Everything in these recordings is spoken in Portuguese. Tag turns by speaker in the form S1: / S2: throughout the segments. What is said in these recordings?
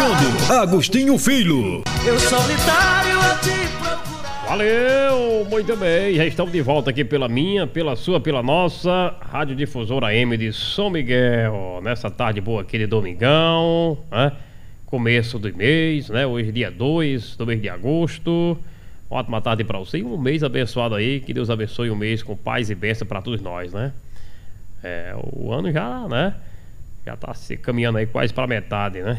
S1: chegando, Agostinho Filho.
S2: Eu solitário a te procurar.
S3: Valeu, muito bem. Já estamos de volta aqui pela minha, pela sua, pela nossa Rádio Difusora M de São Miguel. Nessa tarde boa aqui de domingão, né? Começo do mês, né? Hoje dia 2 do mês de agosto. Ótima tarde para você e um mês abençoado aí. Que Deus abençoe o mês com paz e bênção para todos nós, né? O ano já, né? Já tá se caminhando aí quase para metade, né?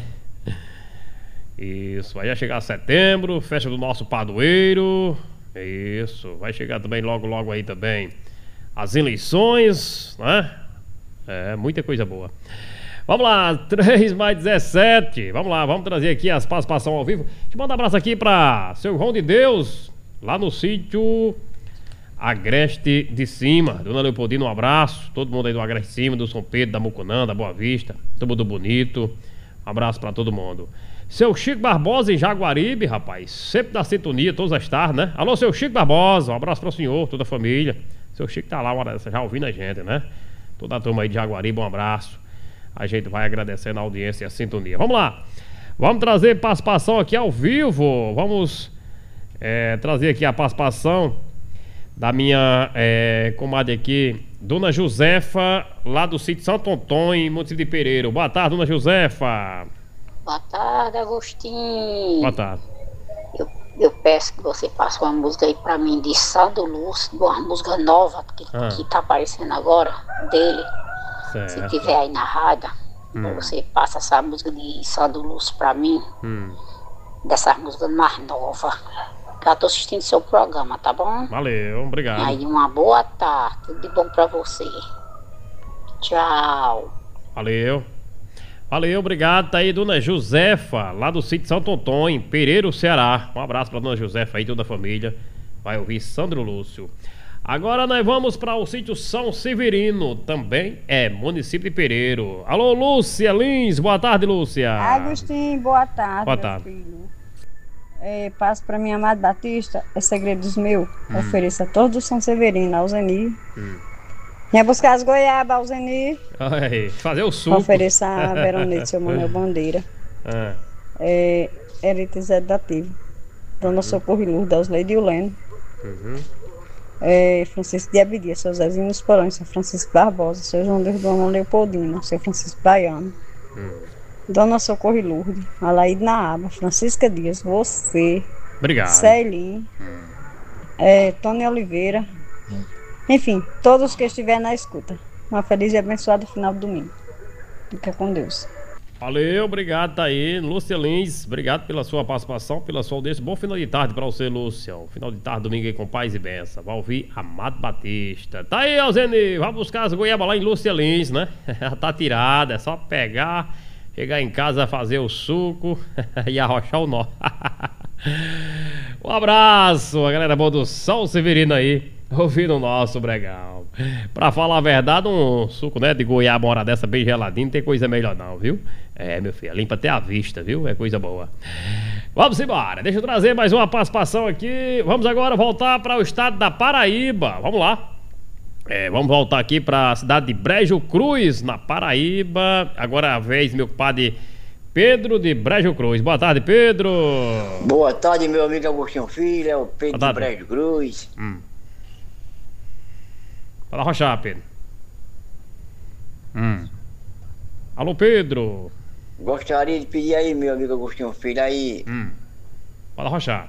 S3: Isso, vai já chegar setembro, festa do nosso padroeiro. Isso, vai chegar também logo aí também as eleições, né? Muita coisa boa. Vamos lá, 3+17. Vamos lá, vamos trazer aqui as participações ao vivo. Deixa eu mandar um abraço aqui para seu João de Deus, lá no sítio Agreste de Cima. Dona Leopoldina, um abraço. Todo mundo aí do Agreste de Cima, do São Pedro, da Mucunã, da Boa Vista. Todo mundo bonito. Um abraço para todo mundo. Seu Chico Barbosa em Jaguaribe, rapaz. Sempre da sintonia, todas as tardes, né? Alô, seu Chico Barbosa. Um abraço para o senhor, toda a família. Seu Chico tá lá, já ouvindo a gente, né? Toda a turma aí de Jaguaribe, um abraço. A gente vai agradecendo a audiência e a sintonia. Vamos lá. Vamos trazer participação aqui ao vivo. Vamos trazer aqui a participação da minha comadre aqui, Dona Josefa, lá do sítio Santo Antônio, município de Pereira. Boa tarde, Dona Josefa.
S4: Boa tarde, Agostinho.
S3: Boa tarde.
S4: Eu peço que você passe uma música aí pra mim de Sandro Lúcio, uma música nova que tá aparecendo agora dele.
S3: Certo.
S4: Se tiver aí na rádio, você passa essa música de Sandro Lúcio pra mim, dessas músicas mais novas. Já tô assistindo seu programa, tá bom?
S3: Valeu, obrigado.
S4: Aí uma boa tarde, tudo de bom pra você. Tchau.
S3: Valeu, obrigado. Tá aí Dona Josefa, lá do sítio Santo Antônio, Pereira, Ceará. Um abraço pra Dona Josefa aí, toda a família. Vai ouvir Sandro Lúcio. Agora nós vamos para o sítio São Severino, também município de Pereira. Alô, Lúcia Lins, boa tarde, Lúcia.
S5: Agostinho, boa tarde,
S3: Boa
S5: meu
S3: tarde.
S5: filho. Passo para minha amada Batista, é segredos meus. Ofereça a todos do São Severino, ao Zeni. Venha buscar as goiabas, ao Zeni.
S3: Ai, fazer o suco.
S5: Ofereça a Veronete, seu Manuel Bandeira. Erita Zé Dativo. Dona Socorro e Lourdes, Ausley de Uleno. Francisco de Abidia, seu Zezinho dos Porões, seu Francisco Barbosa, seu João Deus, Dona Leopoldina, seu Francisco Baiano, Dona Socorro e Lourdes, Alaíde Naaba, Francisca Dias, você,
S3: Obrigado.
S5: Celim, Tony Oliveira, enfim, todos que estiverem na escuta. Uma feliz e abençoada final de domingo. Fica com Deus.
S3: Valeu, obrigado, tá aí. Lúcia Lins, obrigado pela sua participação, pela sua audiência. Bom final de tarde pra você, Lúcia. Final de tarde, domingo aí com paz e benção. Vai ouvir Amado Batista. Tá aí, Alzeni, vai buscar as goiabas lá em Lúcia Lins, né? Ela tá tirada, é só pegar, chegar em casa, fazer o suco e arrochar o nó. Um abraço, a galera boa do São Severino aí, ouvindo o nosso bregão. Pra falar a verdade, um suco, né, de goiaba, uma hora dessa bem geladinho, não tem coisa melhor não, viu? Meu filho, limpa até a vista, viu? É coisa boa. Vamos embora, deixa eu trazer mais uma participação aqui. Vamos agora voltar para o estado da Paraíba. Vamos lá. Vamos voltar aqui para a cidade de Brejo Cruz, na Paraíba. Agora é a vez, meu compadre Pedro de Brejo Cruz. Boa tarde, Pedro.
S6: Boa tarde, meu amigo Agostinho Filho, é o Pedro de Brejo Cruz.
S3: Fala, arrochar, Pedro. Alô, Pedro.
S6: Gostaria de pedir aí, meu amigo Agostinho Filho, aí.
S3: Fala, arrochar.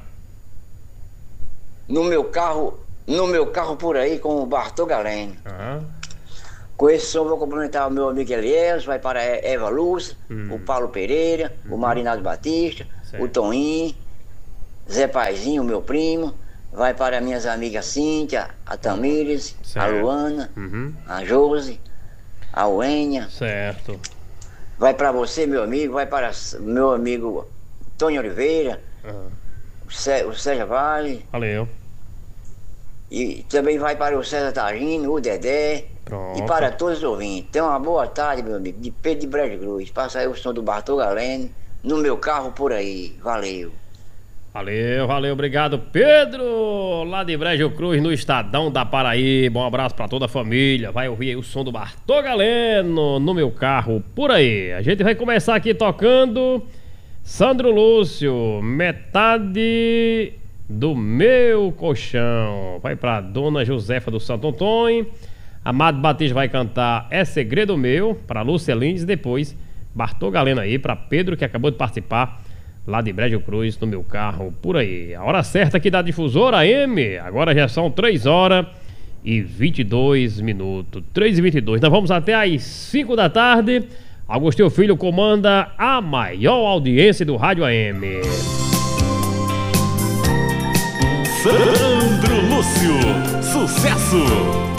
S6: No meu carro por aí com o Bartô Galeno. Com esse som vou cumprimentar o meu amigo Elias, vai para Eva Lúcia, o Paulo Pereira, o Marinaldo Batista, o Toninho, Zé Paizinho, meu primo. Vai para minhas amigas Cíntia, a Tamires, a Luana, a Josi, a Uênia.
S3: Certo.
S6: Vai para você, meu amigo, vai para meu amigo Tony Oliveira, o César Vale.
S3: Valeu.
S6: E também vai para o César Tagino, o Dedé. Pronto. E para todos os ouvintes. Tenha uma boa tarde, meu amigo, de Pedro de Brejo Cruz. Passa aí o som do Bartô Galeno no meu carro por aí. Valeu.
S3: Valeu, obrigado, Pedro, lá de Brejo Cruz, no Estadão da Paraíba. Um abraço pra toda a família. Vai ouvir aí o som do Bartô Galeno no meu carro por aí. A gente vai começar aqui tocando Sandro Lúcio, metade do meu colchão. Vai pra Dona Josefa do Santo Antônio. Amado Batista vai cantar É Segredo Meu, pra Lúcia Lindes. Depois, Bartô Galeno aí, pra Pedro, que acabou de participar lá de Brejo Cruz, no meu carro, por aí. A hora certa aqui da Difusora AM. Agora já são 3h22. 3h22. Nós vamos até às 5 da tarde. Agostinho Filho comanda a maior audiência do Rádio AM.
S1: Sandro Lúcio, sucesso!